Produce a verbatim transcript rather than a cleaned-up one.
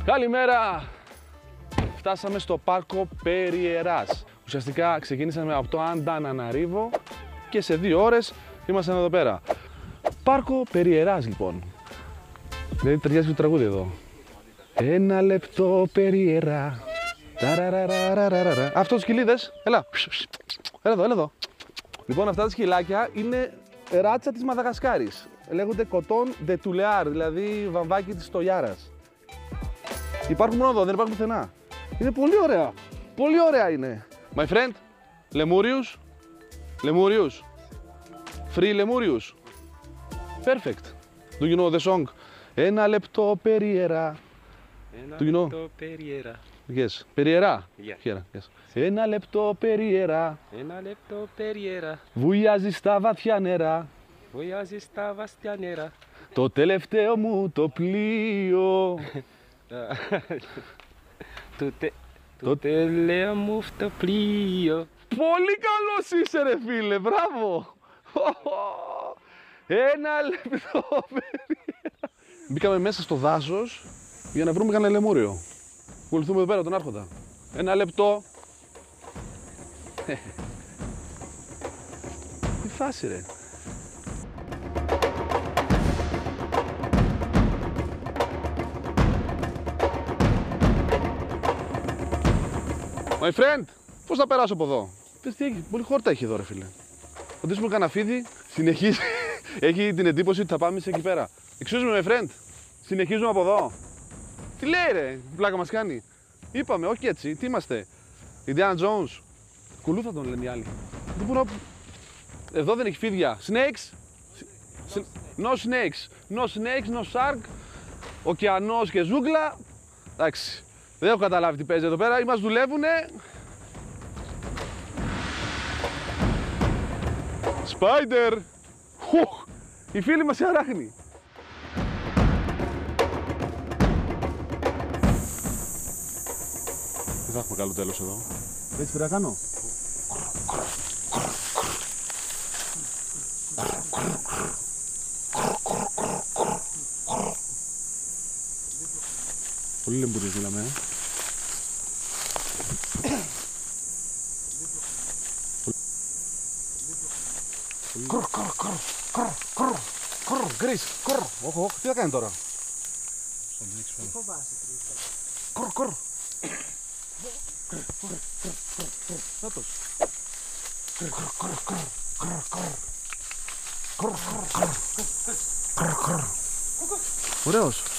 Καλημέρα! Φτάσαμε στο πάρκο Περιεράς. Ουσιαστικά ξεκίνησαμε από το Ανταναναρίβο και σε δύο ώρες ήμασταν εδώ πέρα. Πάρκο Περιεράς λοιπόν. Δηλαδή ταιριάζει το τραγούδι εδώ. Ένα λεπτό Περιερά. Αυτό το σκυλί δες. Έλα. Έλα εδώ, έλα εδώ. Λοιπόν, αυτά τα σκυλάκια είναι ράτσα της Μαδαγασκάρης. Λέγονται κοτόν de Tulear, δηλαδή βαμβάκι της Τοιάρας. Υπάρχουν μόνο εδώ, δεν υπάρχουν πουθενά. Είναι πολύ ωραία. Πολύ ωραία είναι. My friend, λεμούριους. Λεμούριους. Free λεμούριους. Perfect. Do you know the song? Ένα λεπτό Περιερά. Ένα Do you know? λεπτό Περιερά. Yes. Περιερά. Yeah. Here, yes. Ένα λεπτό Περιερά. Ένα λεπτό Περιερά. Βουλιάζει στα βαθιά νερά. Βουλιάζει στα βαστιά νερά. Το τελευταίο μου το πλοίο. Το, τε, το τελευταίο μου το πλοίο. Πολύ καλός είσαι ρε φίλε, μπράβο. Ένα λεπτό Περιερά. Μπήκαμε μέσα στο δάσος για να βρούμε κανένα λεμούριο. Ακολουθούμε εδώ πέρα τον άρχοντα. Ένα λεπτό. Τι φάση ρε. My friend, πώς θα περάσω από εδώ. Πες τι έχει, πολύ χόρτα έχει εδώ ρε φίλε. Φαντήσουμε κανένα φίδι, συνεχίζει, έχει την εντύπωση ότι θα πάμε σε εκεί πέρα. Excuse me my friend, συνεχίζουμε από εδώ. Τι λέει ρε, πλάκα μας κάνει. Είπαμε, όχι έτσι, τι είμαστε. Indiana Jones. Κουλού θα τον λένε οι άλλοι. Δεν μπορώ... Εδώ δεν έχει φίδια. Snakes. No snakes. No snakes, no shark. Ωκεανός και ζούγκλα. Εντάξει. Δεν έχω καταλάβει τι παίζει εδώ πέρα. Ή μας δουλεύουνε. Spider. Η φίλη μας η αράχνη. Δεν θα έχουμε καλό τέλος εδώ. Έτσι πρέπει να κάνω. Πολύ λεμπούρες μιλάμε, ε. Κορ, κορ, κορ, κορ, κορ, κορ, γκρίς, κορ. Όχι, όχι, τι θα κάνει τώρα. Κορ, κορ. Νάτος. Κορ, κορ, κορ, κορ, κορ. Κορ, κορ, κορ. Κορ, κορ. Ωραίος.